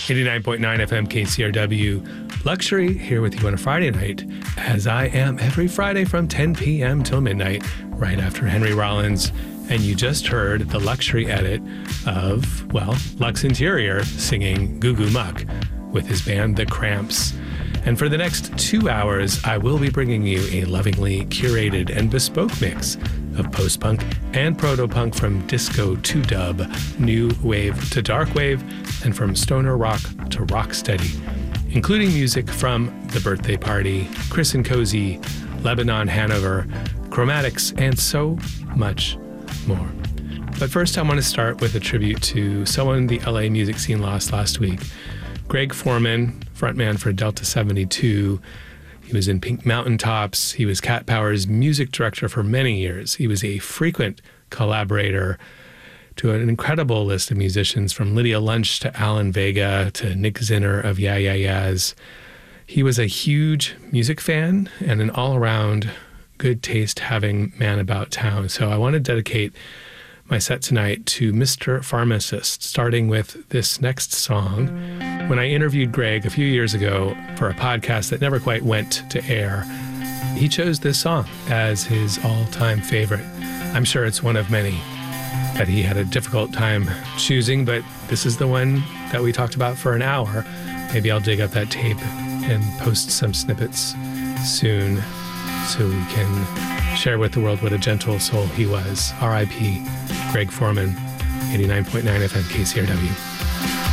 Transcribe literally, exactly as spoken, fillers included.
eighty-nine point nine F M K C R W. Luxury here with you on a Friday night, as I am every Friday from ten p.m. till midnight, right after Henry Rollins. And you just heard the Luxury edit of, well, Lux Interior singing Goo Goo Muck with his band The Cramps. And for the next two hours, I will be bringing you a lovingly curated and bespoke mix of post-punk and proto-punk, from disco to dub, new wave to dark wave, and from stoner rock to rocksteady, including music from The Birthday Party, Chris and Cozy, Lebanon Hanover, Chromatics, and so much more. But first, I want to start with a tribute to someone the L A music scene lost last week. Greg Foreman, frontman for Delta seventy-two. He was in Pink Mountaintops. He was Cat Power's music director for many years. He was a frequent collaborator to an incredible list of musicians, from Lydia Lunch to Alan Vega to Nick Zinner of Yeah Yeah Yeahs. He was a huge music fan and an all-around good taste-having man about town. So I want to dedicate my set tonight to Mister Pharmacist, starting with this next song. When I interviewed Greg a few years ago for a podcast that never quite went to air, he chose this song as his all-time favorite. I'm sure it's one of many that he had a difficult time choosing, but this is the one that we talked about for an hour. Maybe I'll dig up that tape and post some snippets soon so we can share with the world what a gentle soul he was. R I P Greg Foreman, eighty-nine point nine F M K C R W.